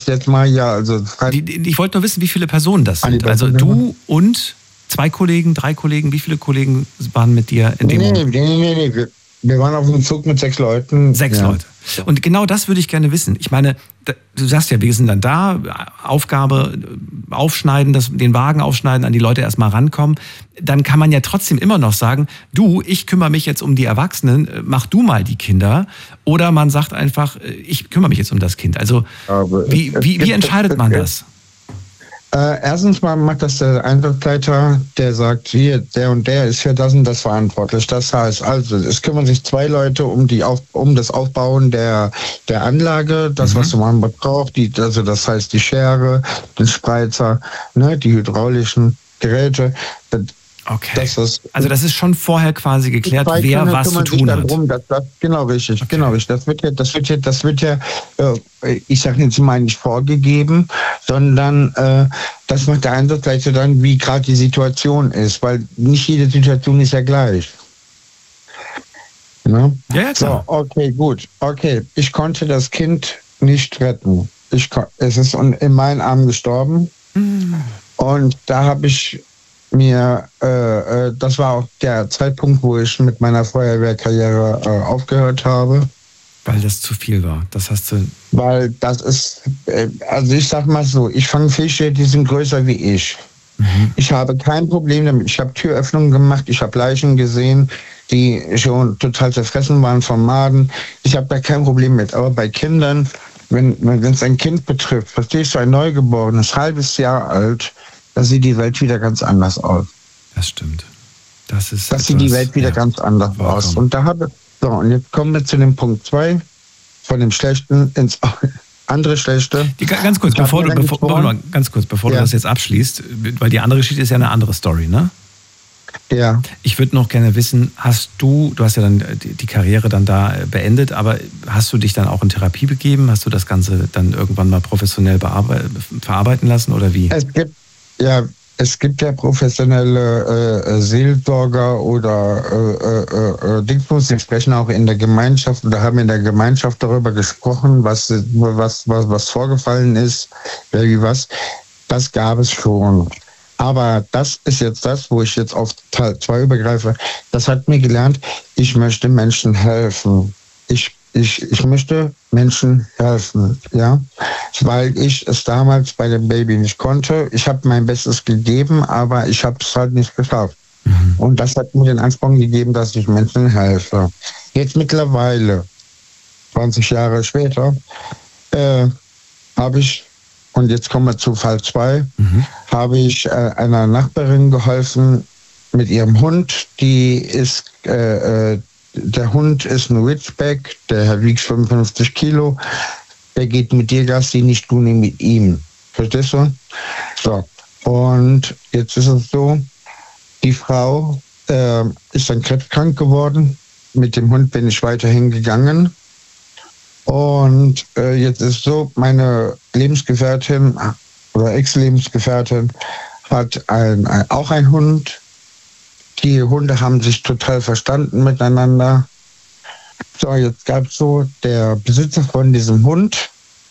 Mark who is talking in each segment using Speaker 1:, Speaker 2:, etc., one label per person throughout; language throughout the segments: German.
Speaker 1: jetzt mal, ja, also...
Speaker 2: Ich wollte nur wissen, wie viele Personen das sind. Also du und 2 Kollegen, 3 Kollegen, wie viele Kollegen waren mit dir in dem Moment?
Speaker 1: Nee. Wir waren auf einem Zug mit 6 Leuten.
Speaker 2: 6 Leute. Und genau das würde ich gerne wissen. Ich meine, du sagst ja, wir sind dann da, Aufgabe aufschneiden, den Wagen aufschneiden, an die Leute erstmal rankommen. Dann kann man ja trotzdem immer noch sagen, du, ich kümmere mich jetzt um die Erwachsenen, mach du mal die Kinder. Oder man sagt einfach, ich kümmere mich jetzt um das Kind. Also wie entscheidet man das?
Speaker 1: Erstens mal macht das der Einsatzleiter, der sagt, hier, der und der ist für das und das verantwortlich. Das heißt also, es kümmern sich 2 Leute um das Aufbauen der Anlage, das, was man braucht, also das heißt die Schere, den Spreizer, ne, die hydraulischen Geräte.
Speaker 2: Okay. Also das ist schon vorher quasi geklärt, wer was zu tun hat.
Speaker 1: Genau richtig. Das wird ja, ich sage jetzt mal nicht vorgegeben, sondern das macht der Einsatzleiter dann, wie gerade die Situation ist, weil nicht jede Situation ist ja gleich. Ne?
Speaker 2: Ja, klar.
Speaker 1: So, okay, gut. Okay, ich konnte das Kind nicht retten. Es ist in meinen Armen gestorben. Und da habe ich mir, das war auch der Zeitpunkt, wo ich mit meiner Feuerwehrkarriere aufgehört habe.
Speaker 2: Weil das zu viel war, das hast du...
Speaker 1: Weil das ist, also ich sag mal so, ich fange Fische, die sind größer wie ich. Ich habe kein Problem damit. Ich habe Türöffnungen gemacht, ich habe Leichen gesehen, die schon total zerfressen waren vom Maden. Ich habe da kein Problem mit. Aber bei Kindern, wenn es ein Kind betrifft, verstehst du, ein Neugeborenes, halbes Jahr alt, da sieht die Welt wieder ganz anders aus.
Speaker 2: Das stimmt. Das
Speaker 1: sieht die Welt wieder ganz anders aus. Und und jetzt kommen wir zu dem Punkt 2, von dem Schlechten ins andere Schlechte.
Speaker 2: Ganz kurz, bevor du das jetzt abschließt, weil die andere Geschichte ist ja eine andere Story, ne?
Speaker 1: Ja.
Speaker 2: Ich würde noch gerne wissen, du hast ja dann die Karriere dann da beendet, aber hast du dich dann auch in Therapie begeben? Hast du das Ganze dann irgendwann mal professionell verarbeiten lassen oder wie?
Speaker 1: Es gibt ja professionelle Seelsorger oder Dingsbums, die sprechen auch in der Gemeinschaft oder haben in der Gemeinschaft darüber gesprochen, was vorgefallen ist, wer wie was. Das gab es schon. Aber das ist jetzt das, wo ich jetzt auf Teil 2 übergreife. Das hat mir gelernt, ich möchte Menschen helfen. Ich möchte Menschen helfen, ja, weil ich es damals bei dem Baby nicht konnte. Ich habe mein Bestes gegeben, aber ich habe es halt nicht geschafft. Und das hat mir den Ansporn gegeben, dass ich Menschen helfe. Jetzt mittlerweile, 20 Jahre später, habe ich, und jetzt kommen wir zu Fall 2, habe ich einer Nachbarin geholfen mit ihrem Hund. Der Hund ist ein Ridgeback, der wiegt 55 Kilo. Der geht mit dir Gassi, nicht du mit ihm. Verstehst du? So. Und jetzt ist es so, die Frau ist dann krebskrank geworden. Mit dem Hund bin ich weiterhin gegangen. Und jetzt ist so, meine Lebensgefährtin oder Ex-Lebensgefährtin hat auch einen Hund. Die Hunde haben sich total verstanden miteinander. So, jetzt gab es so, der Besitzer von diesem Hund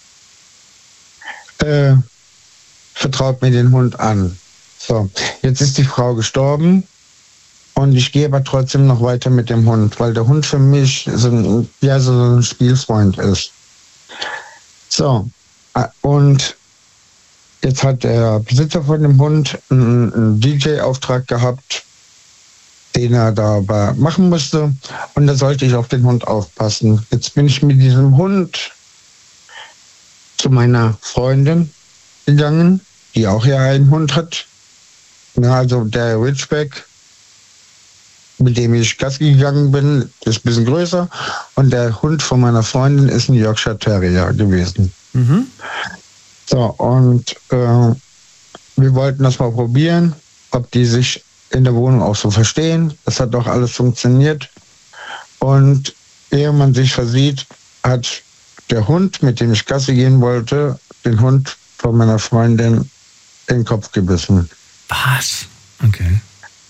Speaker 1: vertraut mir den Hund an. So, jetzt ist die Frau gestorben und ich gehe aber trotzdem noch weiter mit dem Hund, weil der Hund für mich so ein Spielfreund ist. So, und jetzt hat der Besitzer von dem Hund einen DJ-Auftrag gehabt, den er da machen musste. Und da sollte ich auf den Hund aufpassen. Jetzt bin ich mit diesem Hund zu meiner Freundin gegangen, die auch hier einen Hund hat. Ja, also der Ridgeback, mit dem ich Gassi gegangen bin, ist ein bisschen größer. Und der Hund von meiner Freundin ist ein Yorkshire Terrier gewesen. So, und wir wollten das mal probieren, ob die sich in der Wohnung auch so verstehen. Das hat doch alles funktioniert. Und ehe man sich versieht, hat der Hund, mit dem ich Gassi gehen wollte, den Hund von meiner Freundin in den Kopf gebissen.
Speaker 2: Was? Okay.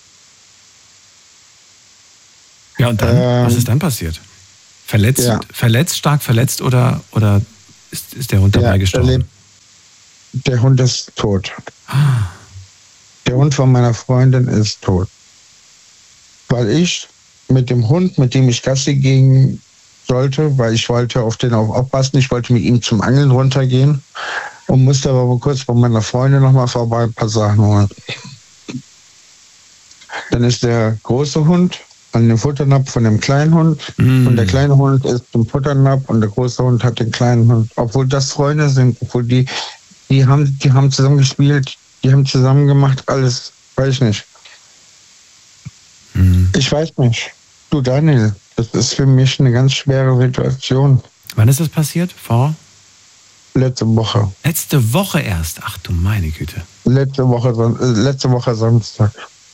Speaker 2: Ja, und dann, was ist dann passiert? Verletzt, stark verletzt oder ist der Hund dabei gestorben?
Speaker 1: Der Hund ist tot. Der Hund von meiner Freundin ist tot. Weil ich mit dem Hund, mit dem ich Gassi gehen sollte, weil ich wollte auf den aufpassen, ich wollte mit ihm zum Angeln runtergehen und musste aber kurz bei meiner Freundin nochmal vorbei ein paar Sachen holen. Dann ist der große Hund an dem Futternapf von dem kleinen Hund und der kleine Hund ist im Futternapf und der große Hund hat den kleinen Hund. Obwohl das Freunde sind, obwohl die haben zusammen gespielt, die haben zusammen gemacht, alles, weiß ich nicht. Ich weiß nicht. Du Daniel, das ist für mich eine ganz schwere Situation.
Speaker 2: Wann ist das passiert?
Speaker 1: Letzte Woche.
Speaker 2: Letzte Woche erst? Ach du meine Güte.
Speaker 1: Letzte Woche Samstag.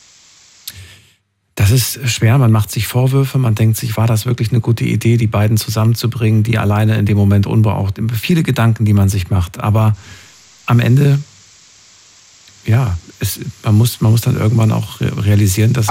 Speaker 2: Das ist schwer, man macht sich Vorwürfe, man denkt sich, war das wirklich eine gute Idee, die beiden zusammenzubringen, die alleine in dem Moment unbeaucht, viele Gedanken, die man sich macht, aber am man muss dann irgendwann auch realisieren, dass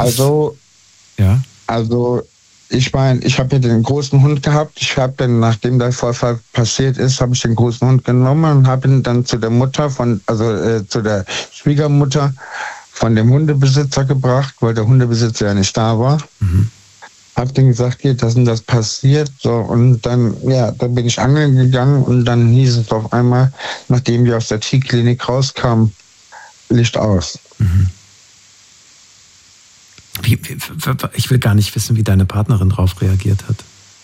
Speaker 1: ich meine, ich habe ja den großen Hund gehabt, ich habe dann, nachdem der Vorfall passiert ist, habe ich den großen Hund genommen und habe ihn dann zu der Mutter zu der Schwiegermutter von dem Hundebesitzer gebracht, weil der Hundebesitzer ja nicht da war. Hab denen gesagt, hier, das und das passiert. So, und dann bin ich angeln gegangen und dann hieß es auf einmal, nachdem wir aus der Tierklinik rauskamen, Licht aus.
Speaker 2: Ich will gar nicht wissen, wie deine Partnerin darauf reagiert hat.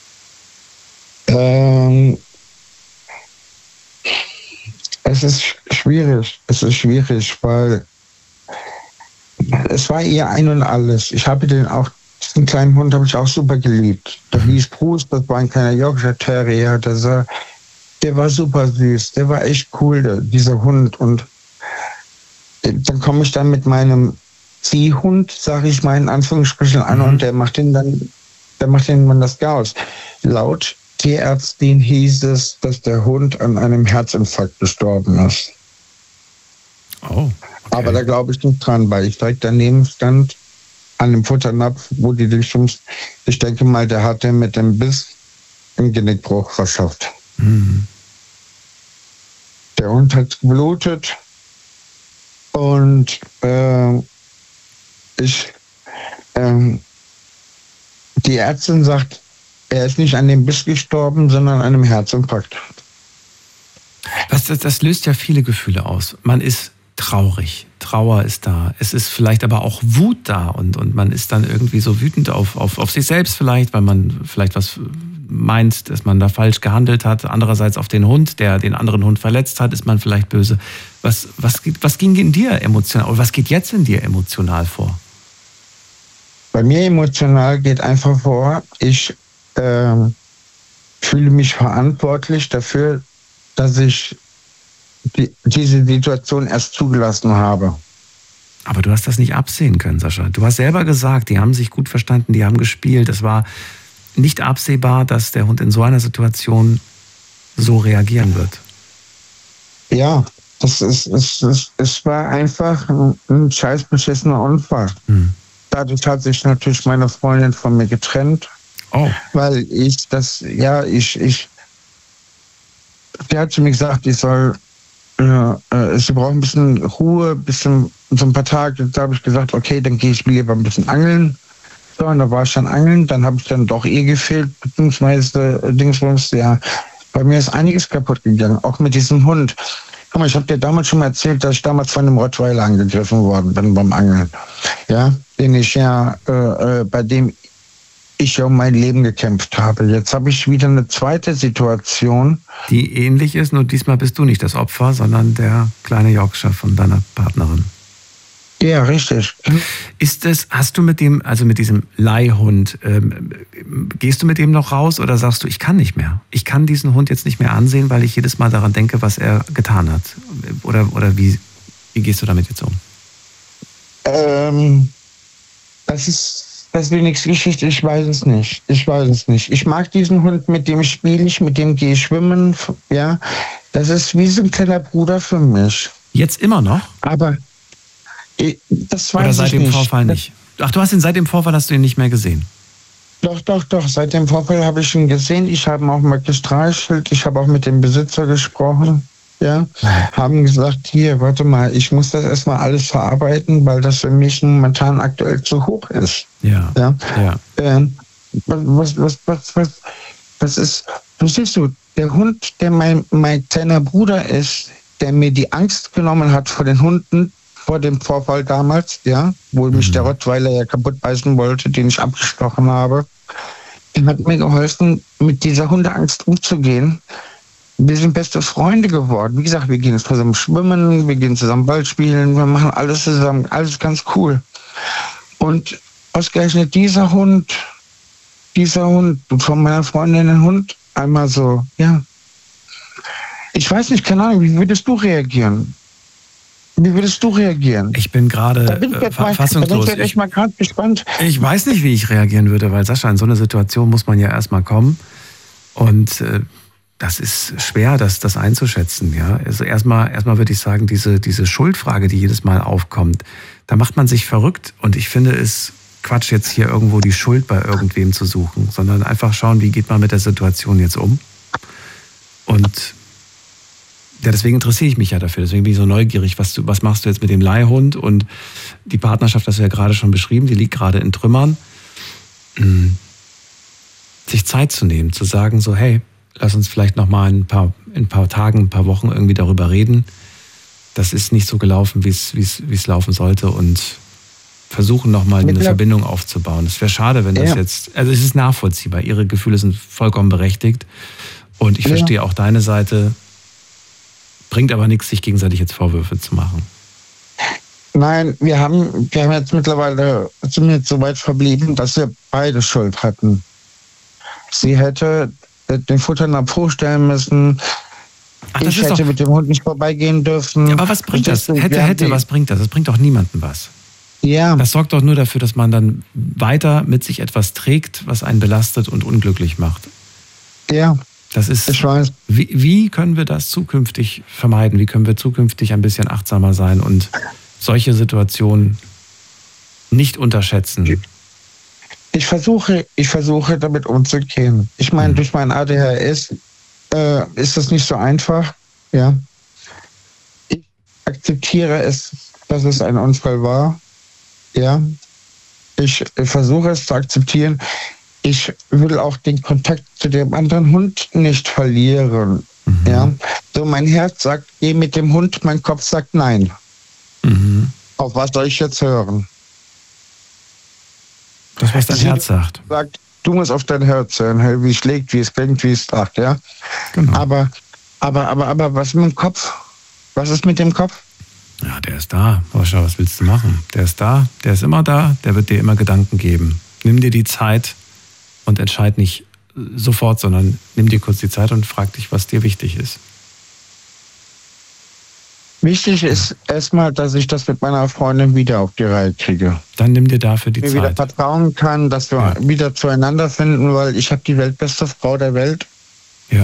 Speaker 1: Es ist schwierig, weil es war ihr ein und alles. Ich habe diesen kleinen Hund habe ich auch super geliebt. Der hieß Bruce, das war ein kleiner Yorkshire Terrier. Der war super süß, der war echt cool, dieser Hund. Und dann komme ich dann mit meinem Ziehhund, sage ich mal in Anführungsstrichen, an und der macht ihn dann das Chaos. Laut Tierärztin hieß es, dass der Hund an einem Herzinfarkt gestorben ist.
Speaker 2: Oh. Okay.
Speaker 1: Aber da glaube ich nicht dran, weil ich direkt daneben stand, an dem Futternapf, wo die Lichtschums, ich denke mal, der hatte mit dem Biss einen Genickbruch verschafft. Der Hund hat geblutet und die Ärztin sagt, er ist nicht an dem Biss gestorben, sondern an einem Herzinfarkt.
Speaker 2: Das löst ja viele Gefühle aus. Man ist traurig, Trauer ist da, es ist vielleicht aber auch Wut da und man ist dann irgendwie so wütend auf sich selbst vielleicht, weil man vielleicht was meint, dass man da falsch gehandelt hat. Andererseits auf den Hund, der den anderen Hund verletzt hat, ist man vielleicht böse. Was ging in dir emotional, oder was geht jetzt in dir emotional vor?
Speaker 1: Bei mir emotional geht einfach vor, ich fühle mich verantwortlich dafür, dass ich diese Situation erst zugelassen habe.
Speaker 2: Aber du hast das nicht absehen können, Sascha. Du hast selber gesagt, die haben sich gut verstanden, die haben gespielt. Es war nicht absehbar, dass der Hund in so einer Situation so reagieren wird.
Speaker 1: Ja, es war einfach ein scheiß beschissener Unfall. Dadurch hat sich natürlich meine Freundin von mir getrennt.
Speaker 2: Oh.
Speaker 1: Weil sie hat zu mir gesagt, sie braucht ein bisschen Ruhe, so ein paar Tage. Da habe ich gesagt, okay, dann gehe ich lieber ein bisschen angeln. So, und da war ich dann angeln, dann habe ich dann doch ihr gefehlt, beziehungsweise bei mir ist einiges kaputt gegangen, auch mit diesem Hund. Guck mal, ich habe dir damals schon mal erzählt, dass ich damals von einem Rottweiler angegriffen worden bin beim Angeln. Ja, bei dem ich ja um mein Leben gekämpft habe. Jetzt habe ich wieder eine zweite Situation.
Speaker 2: Die ähnlich ist, nur diesmal bist du nicht das Opfer, sondern der kleine Yorkshire von deiner Partnerin.
Speaker 1: Ja, richtig.
Speaker 2: Hast du mit diesem Leihhund, gehst du mit dem noch raus oder sagst du, ich kann nicht mehr? Ich kann diesen Hund jetzt nicht mehr ansehen, weil ich jedes Mal daran denke, was er getan hat. Oder wie gehst du damit jetzt um?
Speaker 1: Das ist wenigstens Geschichte, ich weiß es nicht. Ich mag diesen Hund, mit dem spiele ich, mit dem gehe ich schwimmen. Ja, das ist wie so ein kleiner Bruder für mich.
Speaker 2: Jetzt immer noch?
Speaker 1: Aber das weiß ich nicht.
Speaker 2: Oder seit dem Vorfall nicht? Ach, seit dem Vorfall hast du ihn nicht mehr gesehen?
Speaker 1: Doch. Seit dem Vorfall habe ich ihn gesehen. Ich habe ihn auch mal gestreichelt. Ich habe auch mit dem Besitzer gesprochen. ja, haben gesagt, hier, warte mal, ich muss das erstmal alles verarbeiten, weil das für mich momentan aktuell zu hoch ist.
Speaker 2: Ja.
Speaker 1: Ja.
Speaker 2: Ja.
Speaker 1: Was ist, du siehst du, der Hund, der mein kleiner Bruder ist, der mir die Angst genommen hat vor den Hunden, vor dem Vorfall damals, ja, wo mich der Rottweiler ja kaputt beißen wollte, den ich abgestochen habe, der hat mir geholfen, mit dieser Hundeangst umzugehen. Wir sind beste Freunde geworden. Wie gesagt, wir gehen zusammen schwimmen, wir gehen zusammen Ball spielen, wir machen alles zusammen, alles ganz cool. Und ausgerechnet dieser Hund von meiner Freundin, ein Hund, einmal so, ja. Ich weiß nicht, keine Ahnung, wie würdest du reagieren?
Speaker 2: Ich bin gerade fassungslos.
Speaker 1: Da bin ich mal gerade gespannt.
Speaker 2: Ich weiß nicht, wie ich reagieren würde, weil Sascha, in so eine Situation muss man ja erstmal kommen. Und das ist schwer, das einzuschätzen. Ja? Also erstmal würde ich sagen, diese Schuldfrage, die jedes Mal aufkommt, da macht man sich verrückt. Und ich finde es Quatsch, jetzt hier irgendwo die Schuld bei irgendwem zu suchen, sondern einfach schauen, wie geht man mit der Situation jetzt um. Und ja, deswegen interessiere ich mich ja dafür. Deswegen bin ich so neugierig. Was machst du jetzt mit dem Leihhund? Und die Partnerschaft, das hast du ja gerade schon beschrieben, die liegt gerade in Trümmern. Sich Zeit zu nehmen, zu sagen so, hey, lass uns vielleicht noch mal in ein paar Tagen, ein paar Wochen irgendwie darüber reden. Das ist nicht so gelaufen, wie es laufen sollte, und versuchen noch mal eine Verbindung aufzubauen. Es wäre schade, wenn das jetzt, also es ist nachvollziehbar. Ihre Gefühle sind vollkommen berechtigt und ich verstehe auch deine Seite. Bringt aber nichts, sich gegenseitig jetzt Vorwürfe zu machen.
Speaker 1: Nein, wir haben jetzt mittlerweile zumindest so weit verblieben, dass wir beide Schuld hatten. Sie hätte den Futternapf vorstellen müssen. Ich hätte mit dem Hund nicht vorbeigehen dürfen.
Speaker 2: Ja, aber was bringt das? Was bringt das? Das bringt doch niemandem was.
Speaker 1: Ja.
Speaker 2: Das sorgt doch nur dafür, dass man dann weiter mit sich etwas trägt, was einen belastet und unglücklich macht.
Speaker 1: Ja.
Speaker 2: Das ist,
Speaker 1: ich weiß.
Speaker 2: Wie können wir das zukünftig vermeiden? Wie können wir zukünftig ein bisschen achtsamer sein und solche Situationen nicht unterschätzen?
Speaker 1: Ich versuche damit umzugehen. Ich meine, durch mein ADHS ist das nicht so einfach. Ja. Ich akzeptiere es, dass es ein Unfall war. Ja. Ich versuche es zu akzeptieren. Ich will auch den Kontakt zu dem anderen Hund nicht verlieren. Ja? So, mein Herz sagt, geh mit dem Hund, mein Kopf sagt nein. Auf was soll ich jetzt hören?
Speaker 2: Das, was dein Herz sagt.
Speaker 1: Du musst auf dein Herz hören, wie es schlägt, wie es klingt, wie es sagt, ja. Genau. Aber was mit dem Kopf? Was ist mit dem Kopf?
Speaker 2: Ja, der ist da. Sascha, was willst du machen? Der ist da, der ist immer da, der wird dir immer Gedanken geben. Nimm dir die Zeit und entscheid nicht sofort, sondern nimm dir kurz die Zeit und frag dich, was dir wichtig ist.
Speaker 1: Wichtig ist erstmal, dass ich das mit meiner Freundin wieder auf die Reihe kriege.
Speaker 2: Dann nimm dir dafür die Zeit.
Speaker 1: Mir wieder vertrauen kann, dass wir wieder zueinander finden, weil ich habe die weltbeste Frau der Welt.
Speaker 2: Ja.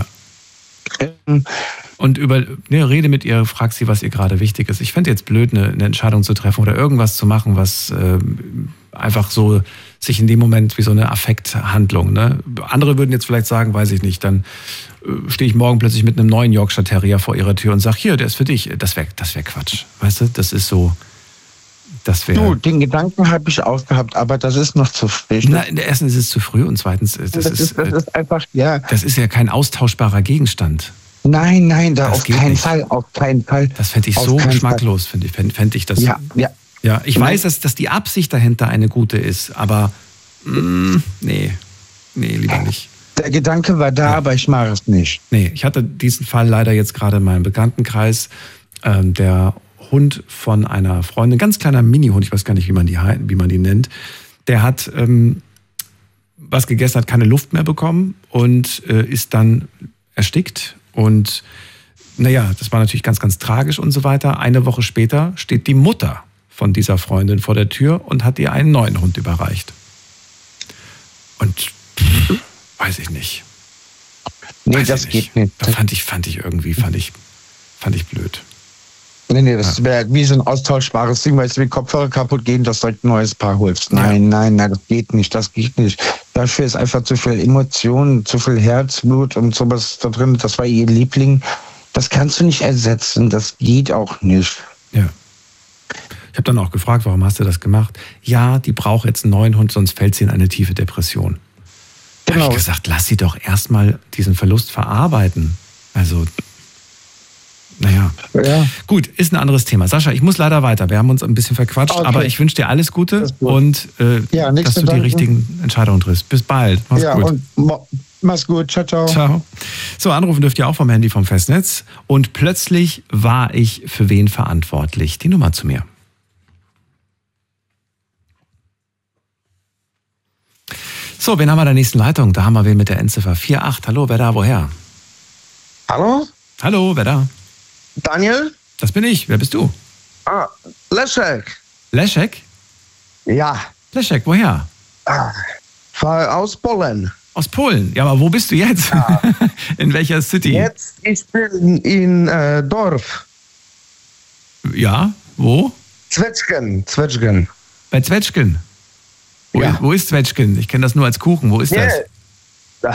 Speaker 2: Und rede mit ihr, frag sie, was ihr gerade wichtig ist. Ich fände jetzt blöd, eine Entscheidung zu treffen oder irgendwas zu machen, was einfach so sich in dem Moment wie so eine Affekthandlung. Ne? Andere würden jetzt vielleicht sagen, weiß ich nicht, dann stehe ich morgen plötzlich mit einem neuen Yorkshire Terrier vor ihrer Tür und sage, hier, der ist für dich. Das wär Quatsch. Weißt du, das ist so,
Speaker 1: Du, den Gedanken habe ich auch gehabt, aber das ist noch zu früh.
Speaker 2: Erstens ist es zu früh und zweitens, das ist
Speaker 1: einfach, ja.
Speaker 2: Das ist ja kein austauschbarer Gegenstand.
Speaker 1: Nein, da auf keinen Fall.
Speaker 2: Das fände ich so geschmacklos, fände ich das. Ja, ich weiß, dass die Absicht dahinter eine gute ist, aber nee, lieber nicht.
Speaker 1: Der Gedanke war da, aber ich mache es nicht.
Speaker 2: Nee, ich hatte diesen Fall leider jetzt gerade in meinem Bekanntenkreis. Der Hund von einer Freundin, ganz kleiner Mini-Hund, ich weiß gar nicht, wie man die nennt, der hat was gegessen, hat keine Luft mehr bekommen und ist dann erstickt. Und naja, das war natürlich ganz, ganz tragisch und so weiter. Eine Woche später steht die Mutter von dieser Freundin vor der Tür und hat ihr einen neuen Hund überreicht. Und weiß ich nicht.
Speaker 1: Nee, das geht nicht.
Speaker 2: Fand ich blöd.
Speaker 1: Nee, das wäre wie so ein austauschbares Ding, weil wenn Kopfhörer kaputt gehen, dass du direkt ein neues Paar holst. Nein, das geht nicht. Dafür ist einfach zu viel Emotionen, zu viel Herzblut und sowas da drin. Das war ihr Liebling. Das kannst du nicht ersetzen, das geht auch nicht.
Speaker 2: Ja. Ich habe dann auch gefragt, warum hast du das gemacht? Ja, die braucht jetzt einen neuen Hund, sonst fällt sie in eine tiefe Depression. Da habe ich gesagt, lass sie doch erstmal diesen Verlust verarbeiten. Also, naja. Ja. Gut, ist ein anderes Thema. Sascha, ich muss leider weiter. Wir haben uns ein bisschen verquatscht, okay. Aber ich wünsche dir alles Gute und dass du die richtigen Entscheidungen triffst. Bis bald. Mach's gut.
Speaker 1: Und mach's gut. Ciao, ciao.
Speaker 2: Ciao. So, anrufen dürft ihr auch vom Handy vom Festnetz. Und plötzlich war ich für wen verantwortlich? Die Nummer zu mir. So, wen haben wir in der nächsten Leitung? Da haben wir wen mit der Endziffer 48. Hallo, wer da, woher?
Speaker 1: Hallo?
Speaker 2: Hallo, wer da?
Speaker 1: Daniel?
Speaker 2: Das bin ich. Wer bist du?
Speaker 1: Leszek.
Speaker 2: Leszek?
Speaker 1: Ja.
Speaker 2: Leszek, woher?
Speaker 1: Aus Polen.
Speaker 2: Aus Polen? Ja, aber wo bist du jetzt? Ja. In welcher City?
Speaker 1: Jetzt, ich bin in Dorf.
Speaker 2: Ja, wo?
Speaker 1: Zwetschgen.
Speaker 2: Bei Zwetschgen? Wo ist Zwetschgen? Ich kenne das nur als Kuchen. Wo ist das?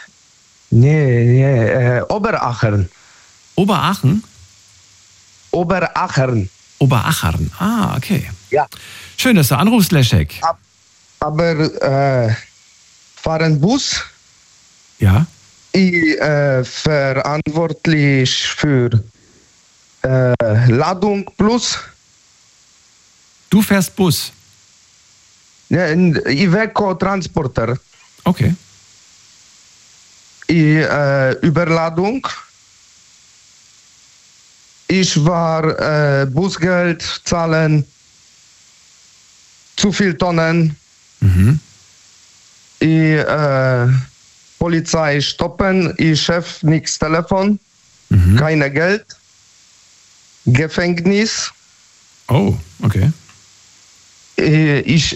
Speaker 1: Oberachern.
Speaker 2: Oberachen?
Speaker 1: Oberachern.
Speaker 2: Oberachern. Ah, okay.
Speaker 1: Ja.
Speaker 2: Schön, dass du anrufst, Leszek.
Speaker 1: Aber fahren Bus?
Speaker 2: Ja.
Speaker 1: Ich verantwortlich für Ladung plus.
Speaker 2: Du fährst Bus?
Speaker 1: Ja, Iveco-Transporter.
Speaker 2: Okay.
Speaker 1: Überladung. Ich war Busgeld zahlen, zu viel Tonnen.
Speaker 2: Mhm.
Speaker 1: Polizei stoppen, Chef nichts Telefon, keine Geld, Gefängnis.
Speaker 2: Oh, okay.
Speaker 1: Ich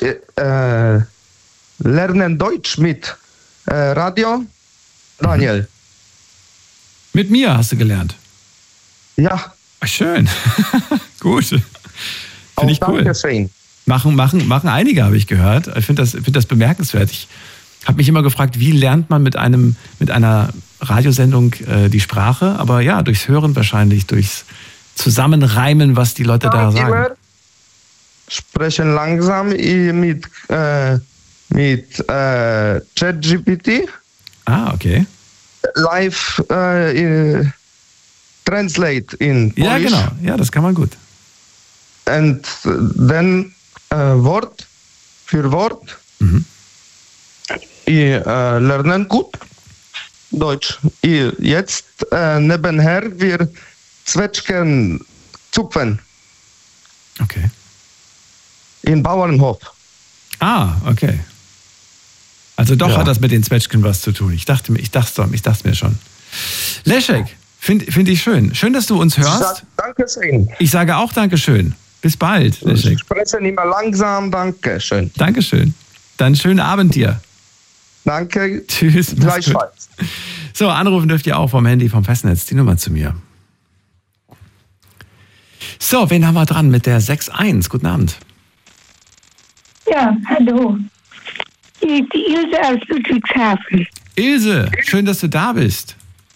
Speaker 1: lerne Deutsch mit Radio. Daniel.
Speaker 2: Mit mir hast du gelernt?
Speaker 1: Ja.
Speaker 2: Ach, schön. Gut. Finde ich cool.
Speaker 1: Dankeschön.
Speaker 2: Machen einige, habe ich gehört. Ich finde das bemerkenswert. Ich habe mich immer gefragt, wie lernt man mit einer Radiosendung die Sprache? Aber ja, durchs Hören wahrscheinlich, durchs Zusammenreimen, was die Leute da sagen.
Speaker 1: Sprechen langsam mit ChatGPT.
Speaker 2: Ah, okay.
Speaker 1: Live translate in Polish.
Speaker 2: Ja, genau. Ja, das kann man gut.
Speaker 1: Und dann Wort für Wort. Ich lerne gut Deutsch. Jetzt nebenher wir Zwetschgen zupfen.
Speaker 2: Okay.
Speaker 1: In Bauernhof.
Speaker 2: Ah, okay. Also doch hat das mit den Zwetschgen was zu tun. Ich dachte mir schon. Leszek, find ich schön. Schön, dass du uns hörst.
Speaker 1: Dankeschön.
Speaker 2: Ich sage auch Dankeschön. Bis bald, Leszek.
Speaker 1: Ich spreche immer langsam. Dankeschön.
Speaker 2: Dankeschön. Dann schönen Abend dir.
Speaker 1: Danke.
Speaker 2: Tschüss.
Speaker 1: Gleichfalls.
Speaker 2: So, anrufen dürft ihr auch vom Handy vom Festnetz. Die Nummer zu mir. So, wen haben wir dran mit der 6.1? Guten Abend.
Speaker 3: Ja, hallo. Hier ist die Ilse aus Ludwigshafen.
Speaker 2: Ilse, schön, dass du da bist.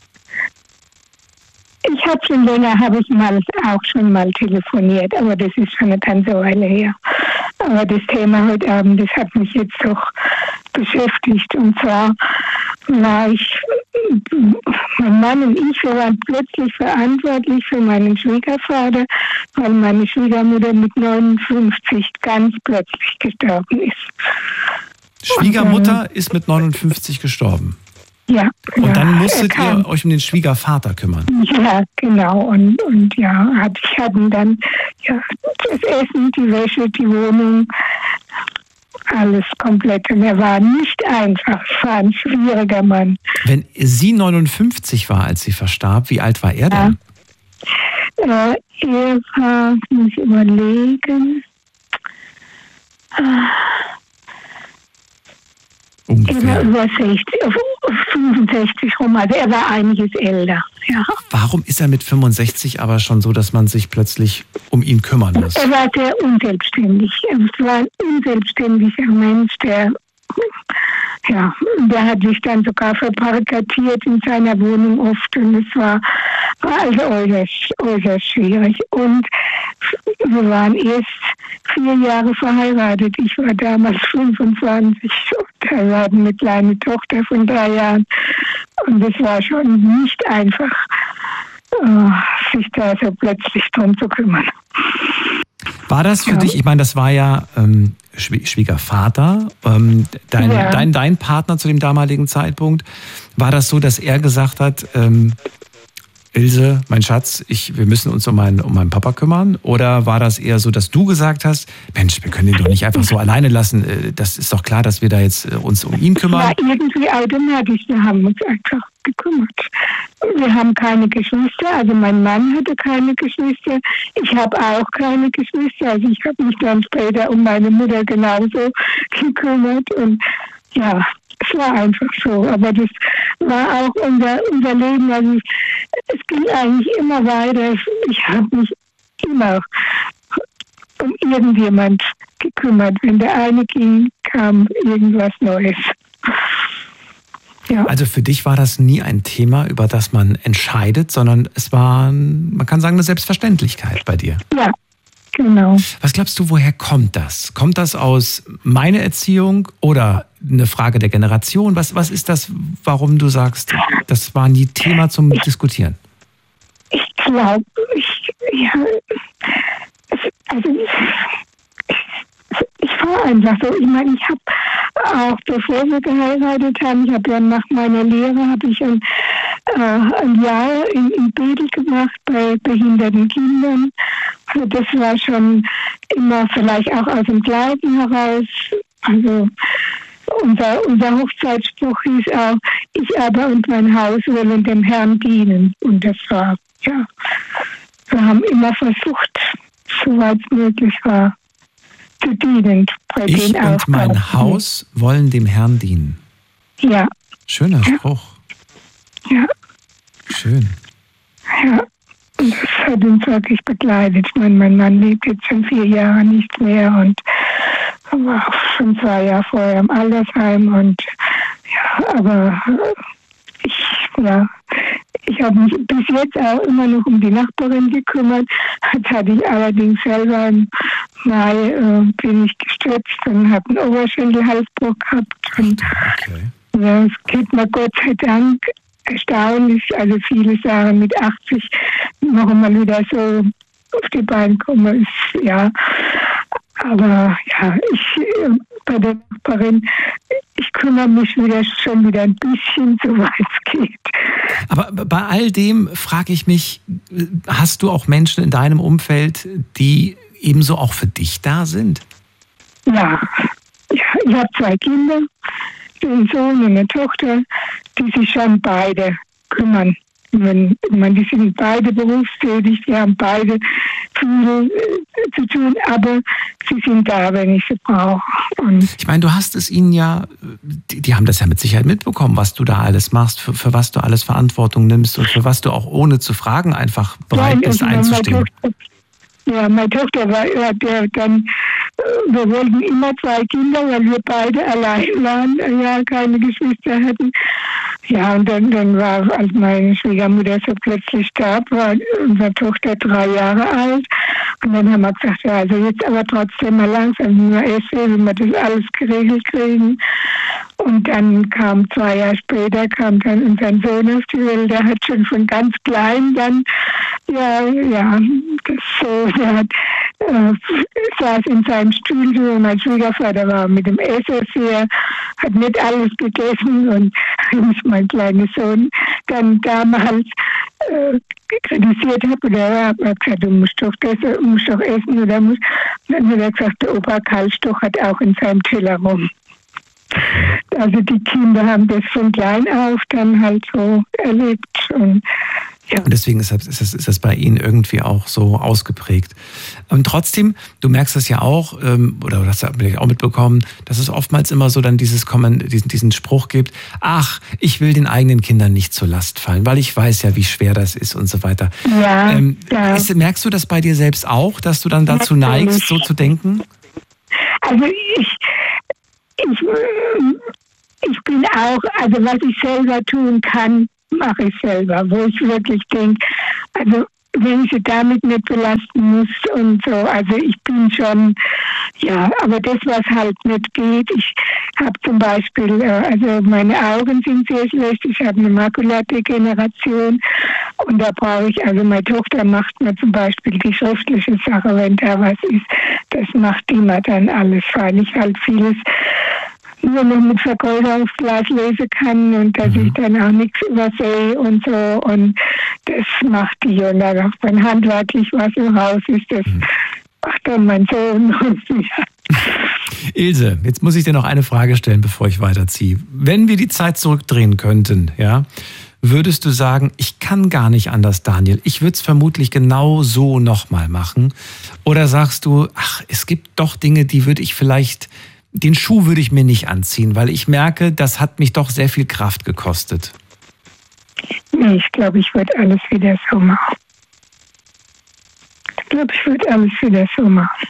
Speaker 3: Ich habe schon länger, auch schon mal telefoniert, aber das ist schon eine ganze Weile her. Aber das Thema heute Abend, das hat mich jetzt doch beschäftigt. Und zwar mein Mann und ich, wir waren plötzlich verantwortlich für meinen Schwiegervater, weil meine Schwiegermutter mit 59 ganz plötzlich gestorben ist.
Speaker 2: Schwiegermutter ist mit 59 gestorben?
Speaker 3: Ja.
Speaker 2: Und dann musstet ihr euch um den Schwiegervater kümmern?
Speaker 3: Ja, genau. Und ja, ich hatte dann das Essen, die Wäsche, die Wohnung, alles komplett. Und er war nicht einfach, es war ein schwieriger Mann.
Speaker 2: Wenn sie 59 war, als sie verstarb, wie alt war er denn?
Speaker 3: Er war, muss ich überlegen,
Speaker 2: ungefähr.
Speaker 3: Er war über 60, 65 rum, also er war einiges älter. Ja.
Speaker 2: Warum ist er mit 65 aber schon so, dass man sich plötzlich um ihn kümmern muss?
Speaker 3: Er war sehr unselbstständig. Er war ein unselbstständiger Mensch, der Ja, der hat sich dann sogar verbarrikadiert in seiner Wohnung oft und es war also äußerst schwierig. Und wir waren erst 4 Jahre verheiratet. Ich war damals 25 und er war eine kleine Tochter von 3 Jahren. Und es war schon nicht einfach, sich da so plötzlich drum zu kümmern.
Speaker 2: War das für dich, ich meine, das war ja Schwiegervater, dein Partner zu dem damaligen Zeitpunkt, war das so, dass er gesagt hat, Ilse, mein Schatz, wir müssen uns um meinen Papa kümmern? Oder war das eher so, dass du gesagt hast, Mensch, wir können ihn doch nicht einfach so alleine lassen, das ist doch klar, dass wir da jetzt uns um ihn kümmern?
Speaker 3: Ja, irgendwie automatisch, wir haben uns einfach gekümmert. Wir haben keine Geschwister, also mein Mann hatte keine Geschwister, ich habe auch keine Geschwister, also ich habe mich dann später um meine Mutter genauso gekümmert und ja, es war einfach so, aber das war auch unser Leben, also es ging eigentlich immer weiter, ich habe mich immer um irgendjemand gekümmert, wenn der eine ging, kam irgendwas Neues. Ja.
Speaker 2: Also für dich war das nie ein Thema, über das man entscheidet, sondern es war, man kann sagen, eine Selbstverständlichkeit bei dir.
Speaker 3: Ja, genau.
Speaker 2: Was glaubst du, woher kommt das? Kommt das aus meiner Erziehung oder eine Frage der Generation? Was ist das, warum du sagst, das war nie Thema zum Diskutieren?
Speaker 3: Ich glaube, ich war einfach so. Ich meine, ich habe auch, bevor wir geheiratet haben, ich habe ja nach meiner Lehre, habe ich ein Jahr in Bedel gemacht bei behinderten Kindern. Also das war schon immer vielleicht auch aus dem Glauben heraus. Also unser Hochzeitsspruch hieß auch, ich aber und mein Haus wollen dem Herrn dienen. Und das war, ja, wir haben immer versucht, soweit es möglich war, zu dienen.
Speaker 2: Ich und mein Haus wollen dem Herrn dienen.
Speaker 3: Ja.
Speaker 2: Schöner Spruch.
Speaker 3: Ja.
Speaker 2: Schön.
Speaker 3: Ja. Und das hat uns wirklich begleitet. Ich meine, mein Mann lebt jetzt schon 4 Jahre nicht mehr und war auch schon 2 Jahre vorher im Altersheim und ja, aber ich habe mich bis jetzt auch immer noch um die Nachbarin gekümmert. Jetzt hatte ich allerdings selber im Mai bin ich gestürzt und habe einen Oberschenkelhalsbruch gehabt. Und ja, es geht mir Gott sei Dank erstaunlich. Also viele sagen mit 80 noch einmal wieder so auf die Beine kommen. Ist, ja. Aber ja, bei der Nachbarin, ich kümmere mich schon wieder ein bisschen, soweit es geht.
Speaker 2: Aber bei all dem frage ich mich, hast du auch Menschen in deinem Umfeld, die ebenso auch für dich da sind?
Speaker 3: Ja, ich habe 2 Kinder, einen Sohn und eine Tochter, die sich schon beide kümmern. Die sind beide berufstätig, die haben beide viel zu tun, aber sie sind da, wenn ich sie brauche.
Speaker 2: Ich meine, du hast es ihnen ja, die haben das ja mit Sicherheit mitbekommen, was du da alles machst, für was du alles Verantwortung nimmst und für was du auch ohne zu fragen einfach bereit bist einzustehen.
Speaker 3: Meine Tochter war dann, wir wollten immer 2 Kinder, weil wir beide allein waren, ja, keine Geschwister hatten. Ja, und dann war, als meine Schwiegermutter so plötzlich starb, war unsere Tochter 3 Jahre alt. Und dann haben wir gesagt, ja, also jetzt aber trotzdem mal langsam, nur erst sehen, wie wir das alles geregelt kriegen. Und dann kam 2 Jahre später, kam dann unser Sohn auf die Welt, der hat schon von ganz klein dann, der hat, saß in seinem Stuhl, mein Schwiegervater war mit dem Esserseher, hat nicht alles gegessen und mein kleiner Sohn dann damals kritisiert habe, oder hat gesagt, du musst doch essen, oder musst. Und dann hat er gesagt, der Opa Karlstoch hat auch in seinem Teller rum. Also die Kinder haben das von klein auf dann halt so erlebt. Und ja.
Speaker 2: Und deswegen ist das bei Ihnen irgendwie auch so ausgeprägt. Und trotzdem, du merkst das ja auch, oder du hast ja vielleicht auch mitbekommen, dass es oftmals immer so dann diesen Spruch gibt, ach, ich will den eigenen Kindern nicht zur Last fallen, weil ich weiß ja, wie schwer das ist und so weiter.
Speaker 3: Ja,
Speaker 2: merkst du das bei dir selbst auch, dass du dann dazu neigst, so zu denken?
Speaker 3: Also ich bin auch, also was ich selber tun kann, mache ich selber, wo ich wirklich denke, also wenn ich sie damit nicht belasten muss und so, also ich bin schon, ja, aber das, was halt nicht geht, ich habe zum Beispiel, also meine Augen sind sehr schlecht, ich habe eine Makuladegeneration und da brauche ich, also meine Tochter macht mir zum Beispiel die schriftliche Sache, wenn da was ist, das macht die mir dann alles, weil ich halt vieles nur noch mit Vergrößerungsglas lesen kann und dass ich dann auch nichts übersehe und so und das macht die und dann auch wenn handwerklich was im Haus ist, das macht dann mein Sohn und ja.
Speaker 2: Ilse, jetzt muss ich dir noch eine Frage stellen, bevor ich weiterziehe. Wenn wir die Zeit zurückdrehen könnten, ja, würdest du sagen, ich kann gar nicht anders, Daniel, ich würde es vermutlich genau so nochmal machen? Oder sagst du, ach, es gibt doch Dinge, die würde ich vielleicht, den Schuh würde ich mir nicht anziehen, weil ich merke, das hat mich doch sehr viel Kraft gekostet.
Speaker 3: Nee, ich glaube, ich würde alles wieder so machen. Ich glaube, ich würde alles wieder so machen.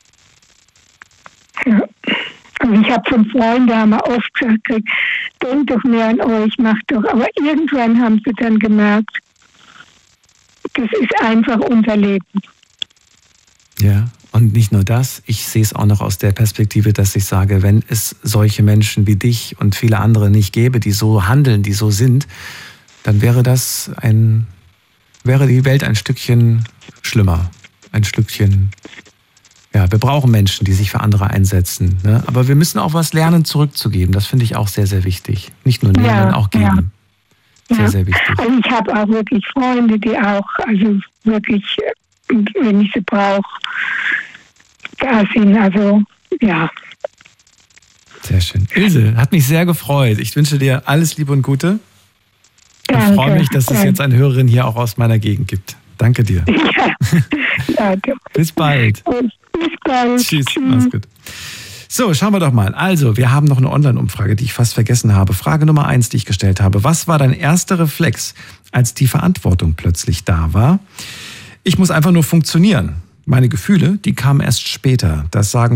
Speaker 3: Ja. Also ich habe von Freunden haben wir oft gesagt, denkt doch mehr an euch, macht doch. Aber irgendwann haben sie dann gemerkt, das ist einfach unser Leben.
Speaker 2: Ja, und nicht nur das, ich sehe es auch noch aus der Perspektive, dass ich sage, wenn es solche Menschen wie dich und viele andere nicht gäbe, die so handeln, die so sind, dann wäre die Welt ein Stückchen schlimmer, ein Stückchen. Ja, wir brauchen Menschen, die sich für andere einsetzen. Ne? Aber wir müssen auch was lernen, zurückzugeben. Das finde ich auch sehr, sehr wichtig. Nicht nur nehmen, sondern auch geben. Ja. Sehr, sehr wichtig.
Speaker 3: Also ich habe auch wirklich Freunde, die auch, also wirklich, wenn ich sie brauche, da sind. Also, ja.
Speaker 2: Sehr schön. Ilse, hat mich sehr gefreut. Ich wünsche dir alles Liebe und Gute. Ich freue mich, dass es jetzt eine Hörerin hier auch aus meiner Gegend gibt. Danke dir. Ja. Danke. Bis bald.
Speaker 3: Bis bald.
Speaker 2: Tschüss. Mach's gut. So, schauen wir doch mal. Also, wir haben noch eine Online-Umfrage, die ich fast vergessen habe. Frage Nummer 1, die ich gestellt habe. Was war dein erster Reflex, als die Verantwortung plötzlich da war? Ich muss einfach nur funktionieren. Meine Gefühle, die kamen erst später. Das sagen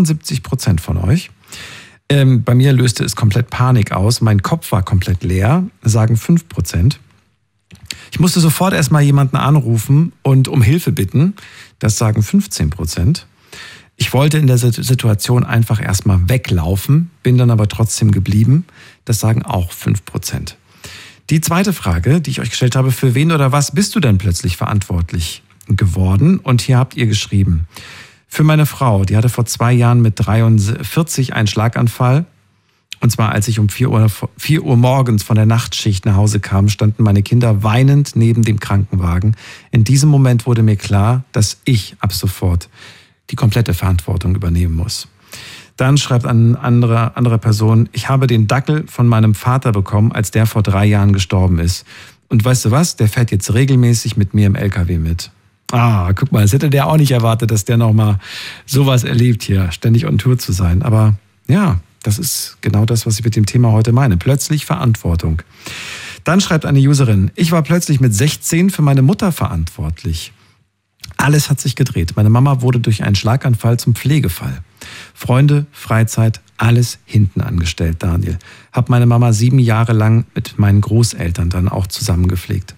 Speaker 2: 75% von euch. Bei mir löste es komplett Panik aus. Mein Kopf war komplett leer, sagen 5%. Ich musste sofort erstmal jemanden anrufen und um Hilfe bitten. Das sagen 15%. Ich wollte in der Situation einfach erstmal weglaufen, bin dann aber trotzdem geblieben. Das sagen auch 5%. Die zweite Frage, die ich euch gestellt habe, für wen oder was bist du denn plötzlich verantwortlich geworden? Und hier habt ihr geschrieben, für meine Frau, die hatte vor 2 Jahren mit 43 einen Schlaganfall. Und zwar, als ich um 4 Uhr morgens von der Nachtschicht nach Hause kam, standen meine Kinder weinend neben dem Krankenwagen. In diesem Moment wurde mir klar, dass ich ab sofort die komplette Verantwortung übernehmen muss. Dann schreibt eine andere Person, ich habe den Dackel von meinem Vater bekommen, als der vor 3 Jahren gestorben ist. Und weißt du was, der fährt jetzt regelmäßig mit mir im LKW mit. Ah, guck mal, das hätte der auch nicht erwartet, dass der nochmal sowas erlebt hier, ständig on Tour zu sein. Aber ja, das ist genau das, was ich mit dem Thema heute meine. Plötzlich Verantwortung. Dann schreibt eine Userin, ich war plötzlich mit 16 für meine Mutter verantwortlich. Alles hat sich gedreht. Meine Mama wurde durch einen Schlaganfall zum Pflegefall. Freunde, Freizeit, alles hinten angestellt, Daniel. Hab meine Mama 7 Jahre lang mit meinen Großeltern dann auch zusammengepflegt.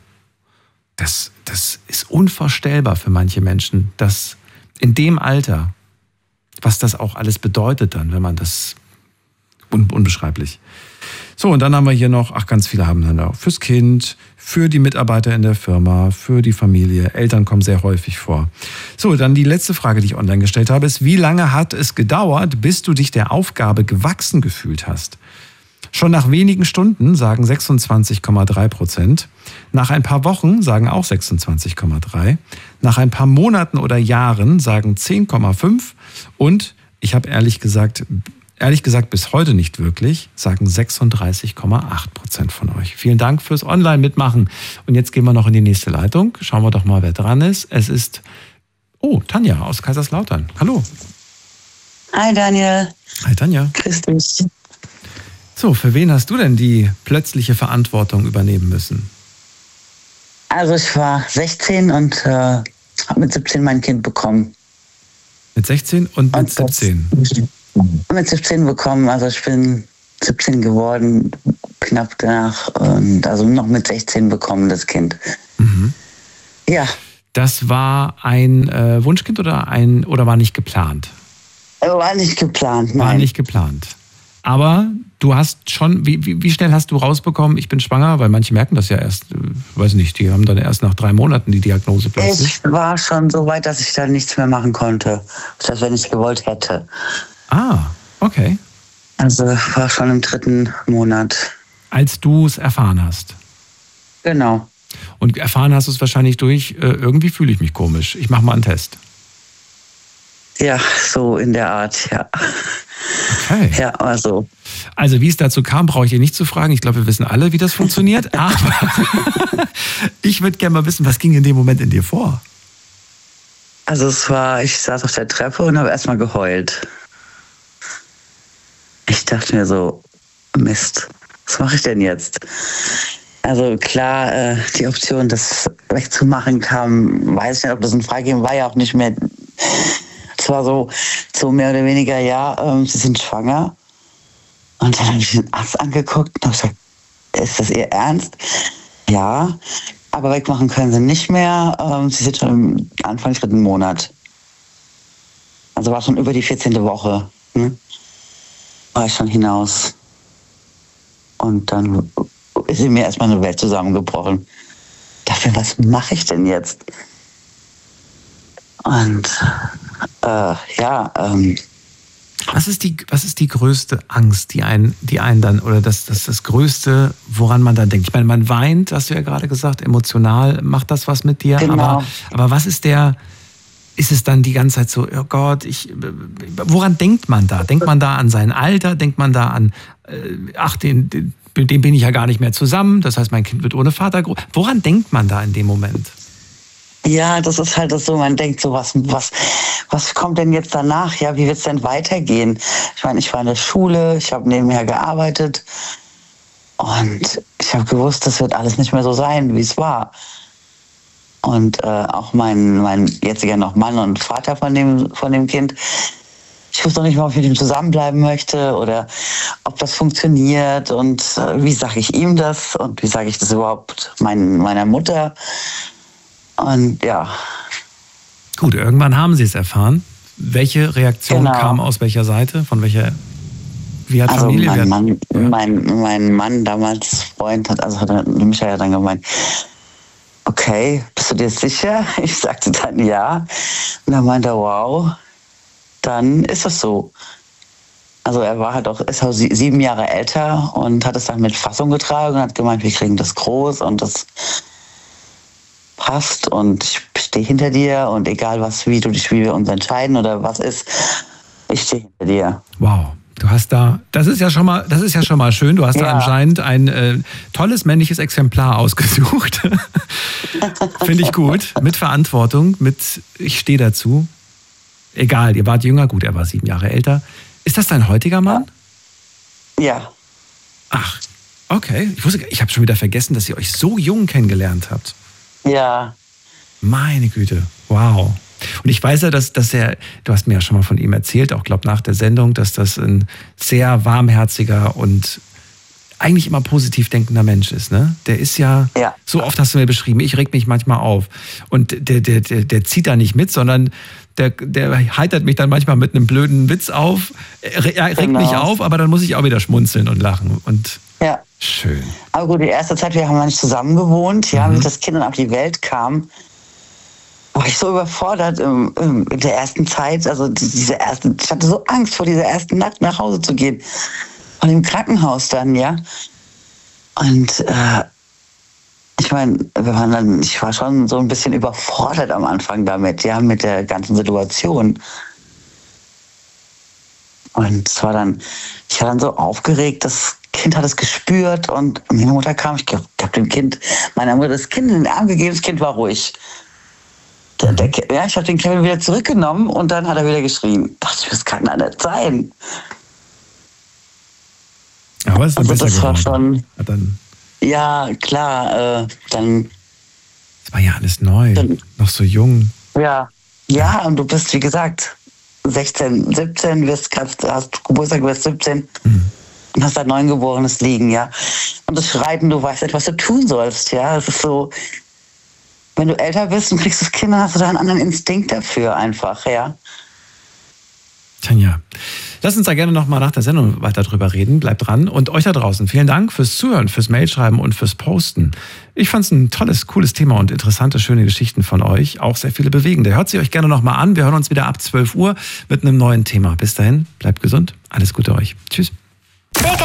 Speaker 2: Das ist unvorstellbar für manche Menschen, dass in dem Alter, was das auch alles bedeutet dann, wenn man das unbeschreiblich. So, und dann haben wir hier noch, ganz viele haben dann auch fürs Kind, für die Mitarbeiter in der Firma, für die Familie. Eltern kommen sehr häufig vor. So, dann die letzte Frage, die ich online gestellt habe, ist, wie lange hat es gedauert, bis du dich der Aufgabe gewachsen gefühlt hast? Schon nach wenigen Stunden sagen 26,3%. Nach ein paar Wochen sagen auch 26,3%. Nach ein paar Monaten oder Jahren sagen 10,5%. Und ich habe ehrlich gesagt bis heute nicht wirklich, sagen 36,8% von euch. Vielen Dank fürs Online-Mitmachen. Und jetzt gehen wir noch in die nächste Leitung. Schauen wir doch mal, wer dran ist. Es ist, Tanja aus Kaiserslautern. Hallo.
Speaker 4: Hi Daniel.
Speaker 2: Hi Tanja.
Speaker 4: Grüß dich.
Speaker 2: So, für wen hast du denn die plötzliche Verantwortung übernehmen müssen?
Speaker 4: Also ich war 16 und habe mit 17 mein Kind bekommen.
Speaker 2: Mit 16 und mit 17?
Speaker 4: Mit 17 bekommen. Also ich bin 17 geworden, knapp danach, und also noch mit 16 bekommen, das Kind.
Speaker 2: Mhm.
Speaker 4: Ja.
Speaker 2: Das war ein Wunschkind oder war nicht geplant?
Speaker 4: War nicht geplant, nein.
Speaker 2: War nicht geplant. Aber du hast schon, wie schnell hast du rausbekommen, ich bin schwanger? Weil manche merken das ja erst, weiß nicht, die haben dann erst nach 3 Monaten die Diagnose plötzlich.
Speaker 4: Ich war schon so weit, dass ich da nichts mehr machen konnte. Das, wenn ich gewollt hätte.
Speaker 2: Ah, okay.
Speaker 4: Also war schon im 3. Monat.
Speaker 2: Als du es erfahren hast?
Speaker 4: Genau.
Speaker 2: Und erfahren hast du es wahrscheinlich durch, irgendwie fühle ich mich komisch. Ich mache mal einen Test.
Speaker 4: Ja, so in der Art, ja.
Speaker 2: Okay.
Speaker 4: Ja, also.
Speaker 2: Also wie es dazu kam, brauche ich dir nicht zu fragen. Ich glaube, wir wissen alle, wie das funktioniert. Aber ich würde gerne mal wissen, was ging in dem Moment in dir vor?
Speaker 4: Also ich saß auf der Treppe und habe erstmal geheult. Ich dachte mir so, Mist, was mache ich denn jetzt? Also klar, die Option, das wegzumachen kam, weiß ich nicht, ob das ein Freigeben war, ja auch nicht mehr. Es war so mehr oder weniger, ja, sie sind schwanger. Und dann habe ich den Arzt angeguckt und habe gesagt, ist das Ihr Ernst? Ja, aber wegmachen können sie nicht mehr. Sie sind schon im Anfang 3. Monat. Also war schon über die 14. Woche. Ne? War ich schon hinaus. Und dann ist in mir erstmal eine Welt zusammengebrochen. Ich dachte, was mache ich denn jetzt? Und
Speaker 2: was ist die größte Angst, die einen dann, oder das Größte, woran man dann denkt? Ich meine, man weint, hast du ja gerade gesagt, emotional macht das was mit dir.
Speaker 4: Genau.
Speaker 2: Aber was ist es dann die ganze Zeit so, oh Gott, woran denkt man da? Denkt man da an sein Alter? Denkt man da an, mit dem bin ich ja gar nicht mehr zusammen, das heißt, mein Kind wird ohne Vater groß. Woran denkt man da in dem Moment?
Speaker 4: Ja, das ist halt so, man denkt so, was kommt denn jetzt danach? Ja, wie wird es denn weitergehen? Ich meine, ich war in der Schule, ich habe nebenher gearbeitet und ich habe gewusst, das wird alles nicht mehr so sein, wie es war. Und auch mein jetziger noch Mann und Vater von dem Kind, ich wusste noch nicht mal, ob ich mit ihm zusammenbleiben möchte oder ob das funktioniert und wie sage ich ihm das und wie sage ich das überhaupt meiner Mutter. Und ja.
Speaker 2: Gut, irgendwann haben Sie es erfahren. Welche Reaktion kam aus welcher Seite? Von welcher? Wie hat Familie?
Speaker 4: Mein Mann, damals Freund, hat Michael ja dann gemeint, okay, bist du dir sicher? Ich sagte dann ja. Und dann meinte er, wow, dann ist es so. Also er war halt auch, ist auch 7 Jahre älter und hat es dann mit Fassung getragen und hat gemeint, wir kriegen das groß und das passt und ich stehe hinter dir und egal wie wir uns entscheiden oder was ist, ich stehe hinter dir.
Speaker 2: Wow. Du hast das ist ja schon mal schön. Du hast da anscheinend ein tolles männliches Exemplar ausgesucht. Finde ich gut. Mit Verantwortung, ich stehe dazu. Egal, ihr wart jünger, gut, er war 7 Jahre älter. Ist das dein heutiger Mann?
Speaker 4: Ja.
Speaker 2: Ach, okay. Ich habe schon wieder vergessen, dass ihr euch so jung kennengelernt habt.
Speaker 4: Ja.
Speaker 2: Meine Güte, wow. Und ich weiß ja, du hast mir ja schon mal von ihm erzählt, auch glaube nach der Sendung, dass das ein sehr warmherziger und eigentlich immer positiv denkender Mensch ist, ne? Der ist ja, so oft hast du mir beschrieben, ich reg mich manchmal auf. Und der zieht da nicht mit, sondern der heitert mich dann manchmal mit einem blöden Witz auf. Er regt mich auf, aber dann muss ich auch wieder schmunzeln und lachen. Und schön.
Speaker 4: Aber gut, die erste Zeit, wir haben ja nicht zusammen gewohnt, wie das Kind dann auf die Welt kam, war ich so überfordert in der ersten Zeit, also ich hatte so Angst vor dieser ersten Nacht nach Hause zu gehen. Von dem Krankenhaus dann, ja. Und ich meine, ich war schon so ein bisschen überfordert am Anfang damit, mit der ganzen Situation. Und ich war dann so aufgeregt, das Kind hat es gespürt und meine Mutter kam, ich habe meiner Mutter das Kind in den Arm gegeben, das Kind war ruhig. Ich habe den Kevin wieder zurückgenommen und dann hat er wieder geschrien. Dachte ich, das kann doch nicht sein.
Speaker 2: Aber es ist besser
Speaker 4: das war
Speaker 2: geworden.
Speaker 4: schon. Ja, klar. Dann.
Speaker 2: Das war ja alles neu. Noch so jung.
Speaker 4: Ja, und du bist, wie gesagt, 16, 17, hast Geburtstag, wirst 17. und hast ein Neugeborenes liegen, ja. Und das schreit und du weißt nicht, was du tun sollst, ja. Es ist so, wenn du älter bist und kriegst das Kind, dann hast du da einen anderen Instinkt dafür einfach, ja.
Speaker 2: Tanja, lass uns da gerne nochmal nach der Sendung weiter drüber reden. Bleibt dran. Und euch da draußen, vielen Dank fürs Zuhören, fürs Mailschreiben und fürs Posten. Ich fand es ein tolles, cooles Thema und interessante, schöne Geschichten von euch. Auch sehr viele bewegende. Hört sie euch gerne nochmal an. Wir hören uns wieder ab 12 Uhr mit einem neuen Thema. Bis dahin, bleibt gesund. Alles Gute euch. Tschüss.